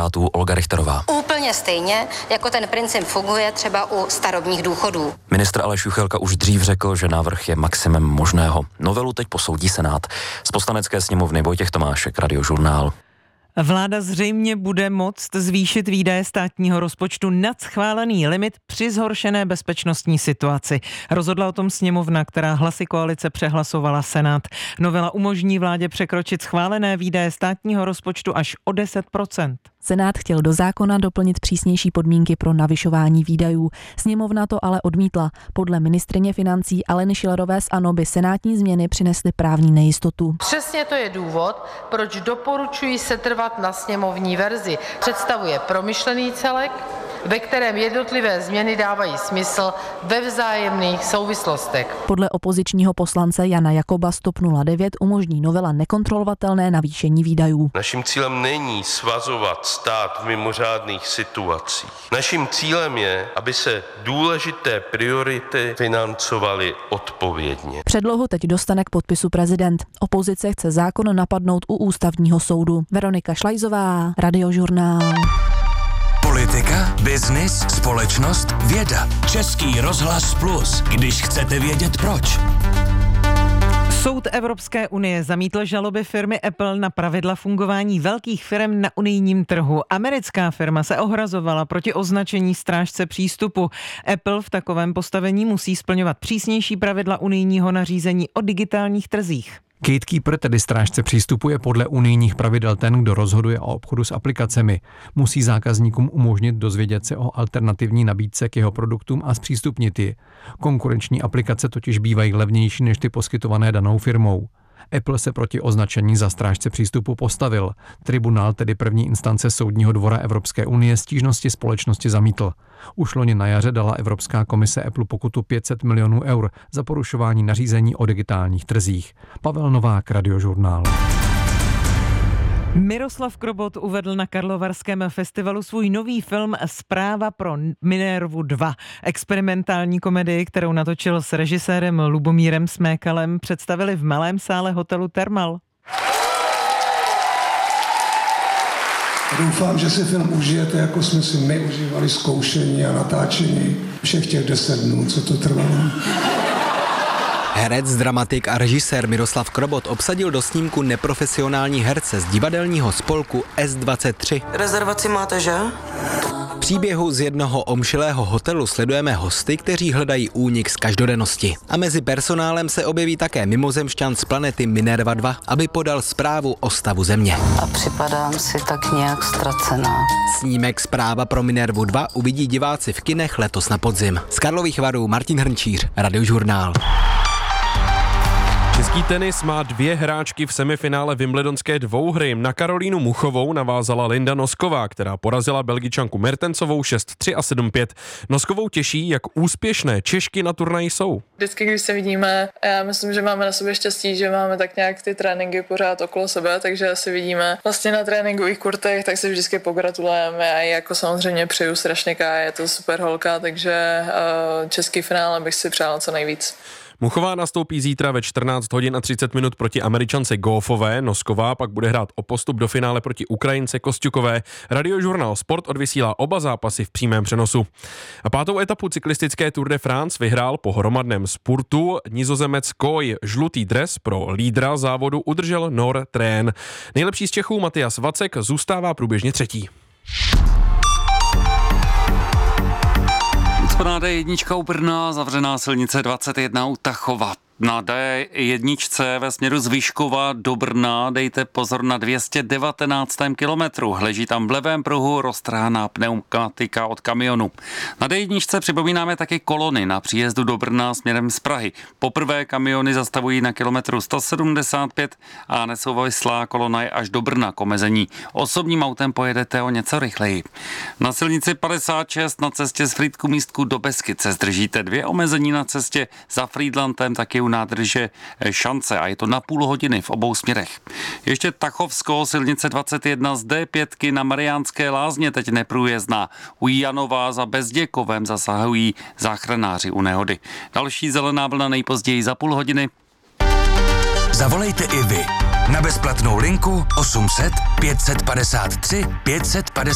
Pirátů Olga Richterová. Úplně stejně, jako ten princip funguje třeba u starobních důchodů. Ministr Aleš Juchelka už dřív řekl, že návrh je maximum možného. Novelu teď posoudí Senát. Z Poslanecké sněmovny Vojtěch Tomášek, Radiožurnál. Vláda zřejmě bude moct zvýšit výdaje státního rozpočtu nad schválený limit při zhoršené bezpečnostní situaci. Rozhodla o tom sněmovna, která hlasy koalice přehlasovala Senát. Novela umožní vládě překročit schválené výdaje státního rozpočtu až o 10%. Senát chtěl do zákona doplnit přísnější podmínky pro navyšování výdajů. Sněmovna to ale odmítla. Podle ministryně financí Aleny Schillerové z ANO by senátní změny přinesly právní nejistotu. Přesně to je důvod, proč doporučuji setrvat na sněmovní verzi. Představuje promyšlený celek, ve kterém jednotlivé změny dávají smysl ve vzájemných souvislostech. Podle opozičního poslance Jana Jakoba z TOP 09 umožní novela nekontrolovatelné navýšení výdajů. Naším cílem není svazovat stát v mimořádných situacích. Naším cílem je, aby se důležité priority financovaly odpovědně. Předlohu teď dostane k podpisu prezident. Opozice chce zákon napadnout u ústavního soudu. Veronika Šlajzová, Radiožurnál. Politika, biznis, společnost, věda. Český rozhlas Plus, když chcete vědět proč. Soud Evropské unie zamítl žaloby firmy Apple na pravidla fungování velkých firm na unijním trhu. Americká firma se ohrazovala proti označení strážce přístupu. Apple v takovém postavení musí splňovat přísnější pravidla unijního nařízení o digitálních trzích. Gatekeeper, tedy strážce přístupu, je podle unijních pravidel ten, kdo rozhoduje o obchodu s aplikacemi. Musí zákazníkům umožnit dozvědět se o alternativní nabídce k jeho produktům a zpřístupnit ji. Konkurenční aplikace totiž bývají levnější než ty poskytované danou firmou. Apple se proti označení za strážce přístupu postavil. Tribunál, tedy první instance Soudního dvora Evropské unie, stížnosti společnosti zamítl. Už loni na jaře dala Evropská komise Apple pokutu 500 milionů eur za porušování nařízení o digitálních trzích. Pavel Novák, Radiožurnál. Miroslav Krobot uvedl na Karlovarském festivalu svůj nový film Zpráva pro Minervu 2. Experimentální komedii, kterou natočil s režisérem Lubomírem Smékalem, představili v malém sále hotelu Thermal. Doufám, že si film užijete, jako jsme si my užívali zkoušení a natáčení všech těch 10 dnů, co to trvalo. Herec, dramatik a režisér Miroslav Krobot obsadil do snímku neprofesionální herce z divadelního spolku S23. Rezervaci máte, že? V příběhu z jednoho omšilého hotelu sledujeme hosty, kteří hledají únik z každodennosti. A mezi personálem se objeví také mimozemšťan z planety Minerva 2, aby podal zprávu o stavu Země. A připadám si tak nějak ztracená. Snímek Zpráva pro Minervu 2 uvidí diváci v kinech letos na podzim. Z Karlových Varů Martin Hrnčíř, Radiožurnál. Český tenis má 2 hráčky v semifinále wimbledonské dvouhry. Na Karolínu Muchovou navázala Linda Nosková, která porazila Belgičanku Mertensovou 6-3 a 7-5. Noskovou těší, jak úspěšné Češky na turnaji jsou. Vždycky, když se vidíme, já myslím, že máme na sobě štěstí, že máme tak nějak ty tréninky pořád okolo sebe, takže si vidíme vlastně na tréninkových kurtech, tak si vždycky pogratulujeme a jako samozřejmě přeju strašně je to super holka, takže český finále bych si přála co nejvíc. Muchová nastoupí zítra ve 14 hodin a 30 minut proti Američance Goffové. Nosková pak bude hrát o postup do finále proti Ukrajince Kosťukové. Radiožurnál Sport odvysílá oba zápasy v přímém přenosu. A 5. etapu cyklistické Tour de France vyhrál po hromadném spurtu Nizozemec Koy. Žlutý dres pro lídra závodu udržel Nor Trén. Nejlepší z Čechů Matyas Vacek zůstává průběžně 3. Na D1 u Brna, zavřená silnice 21 u Tachova. Na D1 ve směru z Vyškova do Brna dejte pozor na 219. kilometru. Leží tam v levém pruhu roztrhaná pneumatika od kamionu. Na D1 připomínáme taky kolony na příjezdu do Brna směrem z Prahy. Poprvé kamiony zastavují na kilometru 175 a nesouvislá kolona je až do Brna k omezení. Osobním autem pojedete o něco rychleji. Na silnici 56 na cestě z Frýdku Místku do Beskyc se zdržíte 2 omezení na cestě za Frýdlantem, taky u nádrže Šance a je to na půl hodiny v obou směrech. Ještě Tachovsko, silnice 21 z D5 na Mariánské Lázně teď neprůjezdná. U Janova za Bezděkovem zasahují záchranáři u nehody. Další zelená vlna nejpozději za půl hodiny. Zavolejte i vy na bezplatnou linku 800 553 550.